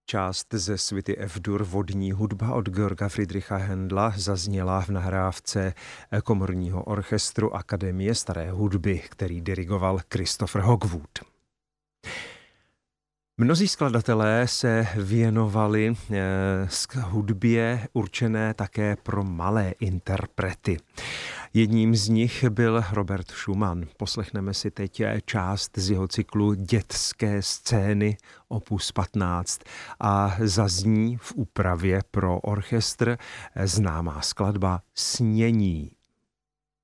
Část ze suity F-dur Vodní hudba od Georga Friedricha Händla zazněla v nahrávce komorního orchestru Akademie staré hudby, který dirigoval Christopher Hogwood. Mnozí skladatelé se věnovali hudbě určené také pro malé interprety. Jedním z nich byl Robert Schumann. Poslechneme si teď část z jeho cyklu Dětské scény opus 15 a zazní v úpravě pro orchestr známá skladba Snění.